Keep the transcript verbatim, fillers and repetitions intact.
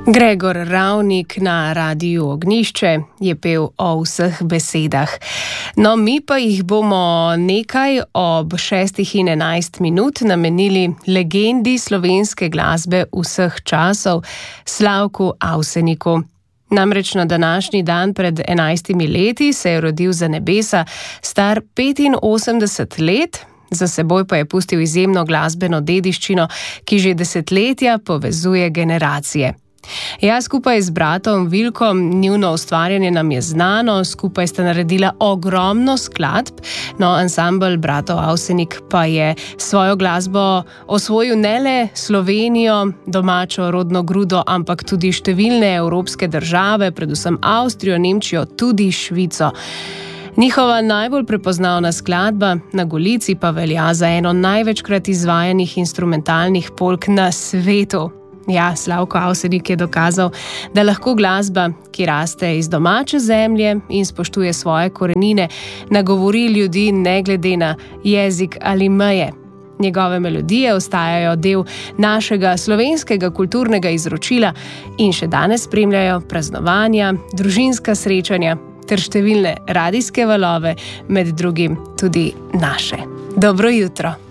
Gregor Ravnik na Radiu Ognjišče je pel o vseh besedah. No, mi pa jih bomo nekaj ob šestih in enajst minut namenili legendi slovenske glasbe vseh časov, Slavku Avseniku. Namreč na današnji dan pred enajstimi leti se je rodil za nebesa, star petinosemdeset let, za seboj pa je pustil izjemno glasbeno dediščino, ki že desetletja povezuje generacije. Ja, skupaj z bratom Vilkom, njuno ustvarjanje nam je znano, skupaj sta naredila ogromno skladb, no ansambel bratov Avsenik pa je svojo glasbo osvojil ne le Slovenijo, domačo rodno grudo, ampak tudi številne evropske države, predvsem Avstrijo, Nemčijo, tudi Švico. Njihova najbolj prepoznavna skladba Na Golici pa velja za eno največkrat izvajanih instrumentalnih polk na svetu. Ja, Slavko Avsenik je dokazal, da lahko glasba, ki raste iz domače zemlje in spoštuje svoje korenine, nagovori ljudi ne glede na jezik ali meje. Njegove melodije ostajajo del našega slovenskega kulturnega izročila in še danes spremljajo praznovanja, družinska srečanja ter številne radijske valove, med drugim tudi naše. Dobro jutro!